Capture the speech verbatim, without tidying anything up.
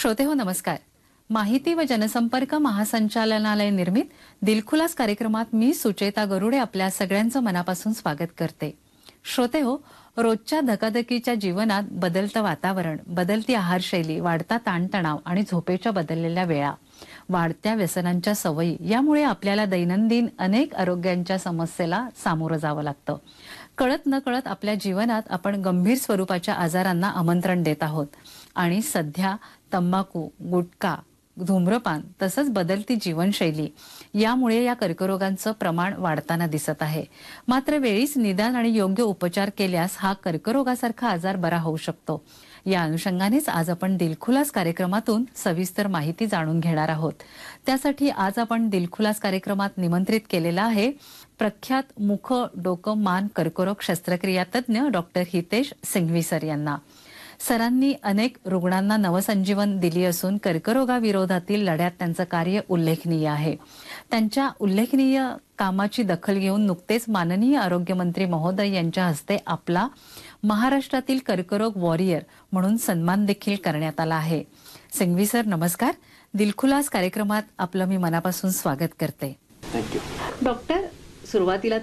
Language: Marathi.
श्रोतेहो नमस्कार. माहिती व जनसंपर्क महासंचालनालय निर्मित दिलखुलास कार्यक्रमात मी सुचेता गरुडे आपल्या सगळ्यांचं मनापासून स्वागत करते. श्रोतेहो, रोजच्या धकाधकीच्या जीवनात बदलतं वातावरण, बदलती आहारशैली, वाढता ताणतणाव आणि झोपेच्या बदललेल्या वेळा, वाढत्या व्यसनांच्या सवयी यामुळे आपल्याला दैनंदिन अनेक आरोग्यांच्या समस्येला सामोरं जावं लागतं. कळत नकळत आपल्या जीवनात आपण गंभीर स्वरूपाच्या आजारांना आमंत्रण देत आहोत आणि सध्या तंबाखू, गुटखा, धूम्रपान तसंच बदलती जीवनशैली यामुळे या कर्करोगांचं प्रमाण वाढताना दिसत आहे. मात्र वेळीच निदान आणि योग्य उपचार केल्यास हा कर्करोगासारखा आजार बरा होऊ शकतो. या अनुषंगानेच आज आपण दिलखुलास कार्यक्रमातून सविस्तर माहिती जाणून घेणार आहोत. त्यासाठी आज आपण दिलखुलास कार्यक्रमात निमंत्रित केलेला आहे प्रख्यात मुख, डोकं, मान कर्करोग शस्त्रक्रिया तज्ञ डॉक्टर हितेश सिंघवी सर यांना. सरांनी अनेक रुग्णांना नवसंजीवन दिली असून कर्करोगाविरोधातील लढ्यात त्यांचं कार्य उल्लेखनीय आहे. त्यांच्या उल्लेखनीय कामाची दखल घेऊन नुकतेच माननीय आरोग्यमंत्री महोदय यांच्या हस्ते आपला महाराष्ट्रातील कर्करोग वॉरियर म्हणून सन्मान देखील करण्यात आला आहे. सिंघवी सर नमस्कार. दिलखुलास कार्यक्रमात आपलं मी मनापासून स्वागत करते. थँक्यू. डॉक्टर, सुरुवातीला